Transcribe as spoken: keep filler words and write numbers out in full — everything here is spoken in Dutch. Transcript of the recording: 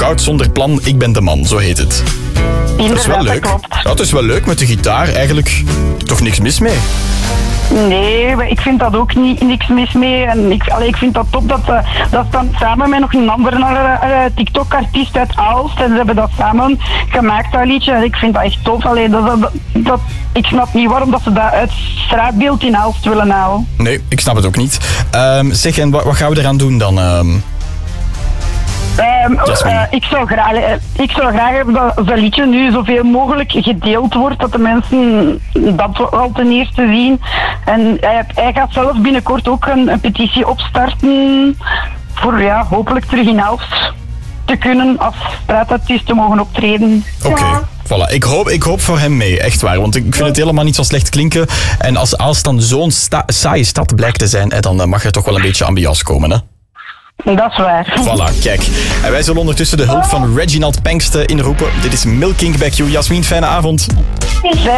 Getrouwd zonder plan, ik ben de man, zo heet het. Inderdaad, Dat is wel leuk. Dat klopt. Ja, het is wel leuk met de gitaar, eigenlijk toch niks mis mee. Nee, maar ik vind dat ook niet, niks mis mee. En ik, allee, ik vind dat top dat uh, dat dan samen met nog een andere uh, uh, TikTok-artiest uit Aalst. En ze hebben dat samen gemaakt, dat liedje. En ik vind dat echt tof. Allee, dat, dat, dat, ik snap niet waarom dat ze dat uit straatbeeld in Aalst willen halen. Nee, ik snap het ook niet. Um, zeg, en wat, wat gaan we eraan doen dan? Um... Um, uh, ik, zou graag, uh, ik zou graag hebben dat dat liedje nu zoveel mogelijk gedeeld wordt, dat de mensen dat al ten eerste zien. En hij, hij gaat zelf binnenkort ook een, een petitie opstarten voor ja, hopelijk terug in Aalst te kunnen als straatartiest te mogen optreden. Oké. Okay. Ja. Voilà. Ik hoop, ik hoop voor hem mee, echt waar. Want ik vind het helemaal niet zo slecht klinken. En als Aalst dan zo'n sta- saaie stad blijkt te zijn, dan mag er toch wel een beetje ambiance komen, hè? Dat is waar. Voilà, kijk. En wij zullen ondertussen de hulp van Reginald Pengste inroepen. Dit is Milking Back You. Jasmin, fijne avond.